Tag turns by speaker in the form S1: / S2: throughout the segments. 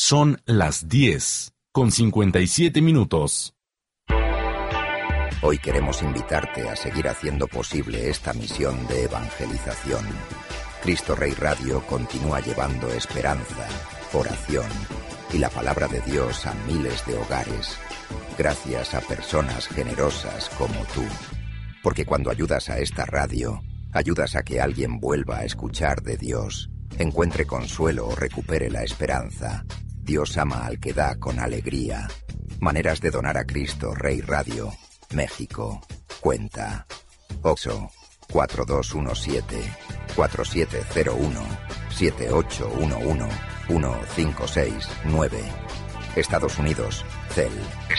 S1: Son las 10:57.
S2: Hoy queremos invitarte a seguir haciendo posible esta misión de evangelización. Cristo Rey Radio continúa llevando esperanza, oración y la palabra de Dios a miles de hogares, gracias a personas generosas como tú. Porque cuando ayudas a esta radio, ayudas a que alguien vuelva a escuchar de Dios, encuentre consuelo o recupere la esperanza. Dios ama al que da con alegría. Maneras de donar a Cristo Rey Radio, México. Cuenta OXXO 4217-4701-7811-1569. Estados Unidos, CEL.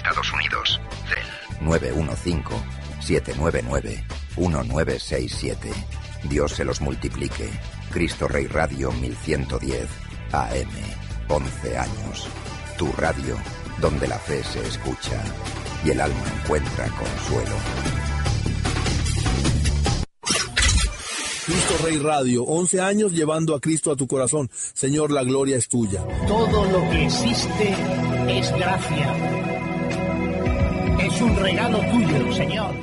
S2: 915-799-1967. Dios se los multiplique. Cristo Rey Radio 1110 AM. 11 años. Tu radio, donde la fe se escucha y el alma encuentra consuelo.
S3: Cristo Rey Radio, 11 años llevando a Cristo a tu corazón. Señor, la gloria es tuya.
S4: Todo lo que existe es gracia. Es un regalo tuyo, Señor.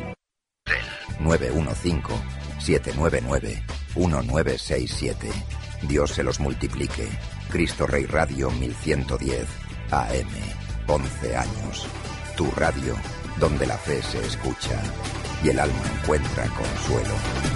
S2: 915-799-1967. Dios se los multiplique. Cristo Rey Radio 1110 AM. 11 años. Tu radio, donde la fe se escucha y el alma encuentra consuelo.